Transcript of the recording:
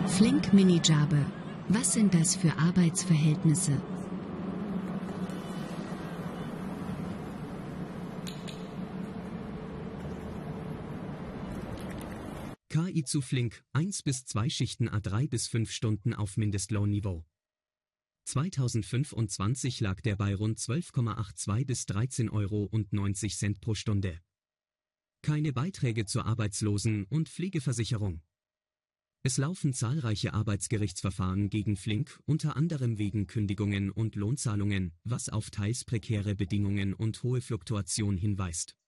Flink Minijobe. Was sind das für Arbeitsverhältnisse? KI zu Flink, 1 bis 2 Schichten à 3 bis 5 Stunden auf Mindestlohnniveau. 2025 lag der bei rund 12,82 bis 13,90 € pro Stunde. Keine Beiträge zur Arbeitslosen- und Pflegeversicherung. Es laufen zahlreiche Arbeitsgerichtsverfahren gegen Flink, unter anderem wegen Kündigungen und Lohnzahlungen, was auf teils prekäre Bedingungen und hohe Fluktuation hinweist.